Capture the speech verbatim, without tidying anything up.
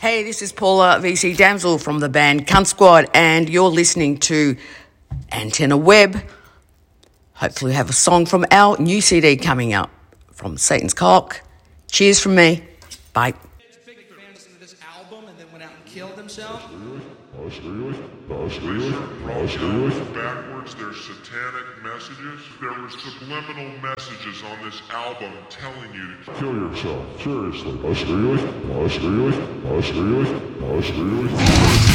Hey, this is Paula V C Damsel from the band Cunt Squad, and you're listening to Antenna Web. Hopefully we have a song from our new C D coming up from Satan's Cock. Cheers from me. Bye. Big fans of this album and then went out and killed themselves. Backwards, there's satanic messages. There were subliminal messages on this album telling you to kill yourself. Seriously. Us really? Us really? Us really? Us really?